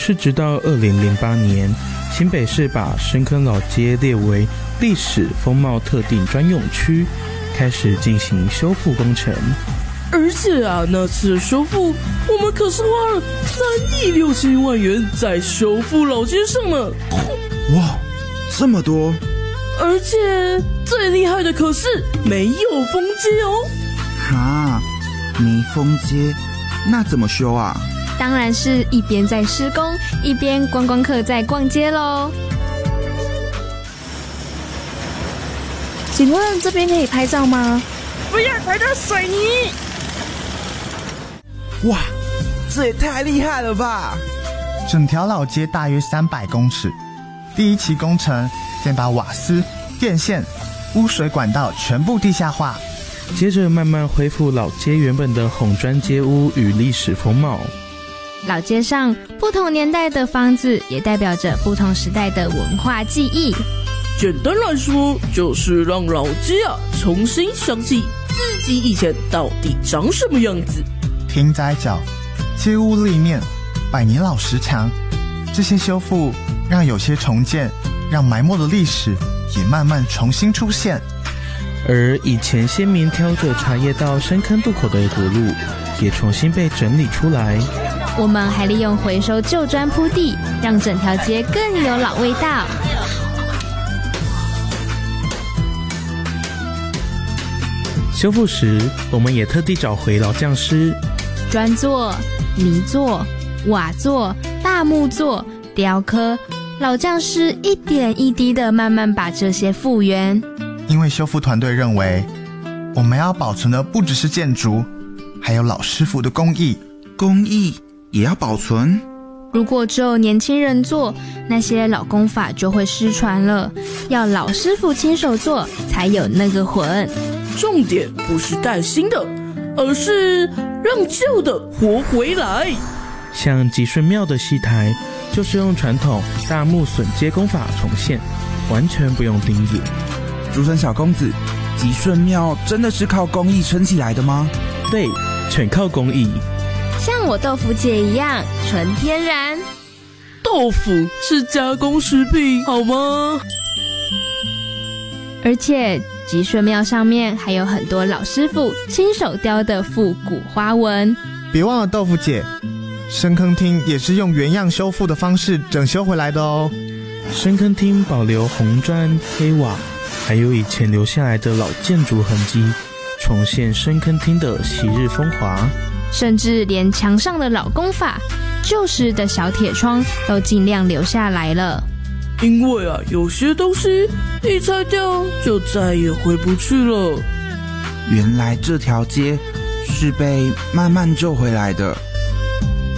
是直到2008年，新北市把深坑老街列为历史风貌特定专用区，开始进行修复工程。 而且啊，那次的修复，我们可是花了3亿6千万元在修复老街上呢。 哇，这么多！ 而且最厉害的可是没有封街哦。 哈，没封街，那怎么修啊？ 当然是一边在施工，一边观光客在逛街咯。 请问这边可以拍照吗？ 不要踩到水泥！ 哇，这也太厉害了吧！ 整条老街大约300公尺，第一期工程先把瓦斯、电线、污水管道全部地下化， 接着慢慢恢复老街原本的红砖街屋与历史风貌。 老街上不同年代的房子也代表着不同时代的文化记忆。 简单来说，就是让老街啊重新想起自己以前到底长什么样子。 亭仔角、街屋立面、百年老石墙，这些修复让有些重建，让埋没的历史也慢慢重新出现。 而以前先民挑着茶叶到深坑渡口的古路，也重新被整理出来。 我们还利用回收旧砖铺地，让整条街更有老味道。 修复时，我们也特地找回老匠师， 砖作、泥作、瓦作、大木作、雕刻，老匠师一点一滴的慢慢把这些复原。 因为修复团队认为，我们要保存的不只是建筑，还有老师傅的工艺。 工艺也要保存？ 如果只有年轻人做，那些老工法就会失传了。要老师傅亲手做，才有那个魂。 重点不是带新的，而是让旧的活回来。 像吉顺庙的戏台，就是用传统大木榫接工法重现，完全不用钉子。 竹笋小公子，吉顺庙真的是靠工艺撑起来的吗？ 对，全靠工艺。 像我豆腐姐一样，纯天然。 豆腐是加工食品，好吗？ 而且吉顺庙上面还有很多老师傅亲手雕的复古花纹。 别忘了豆腐姐，深坑厅也是用原样修复的方式整修回来的哦。 深坑厅保留红砖、黑瓦，还有以前留下来的老建筑痕迹，重现深坑厅的昔日风华。 甚至连墙上的老工法、旧时的小铁窗都尽量留下来了。 因为啊，有些东西一拆掉就再也回不去了。 原来这条街是被慢慢救回来的。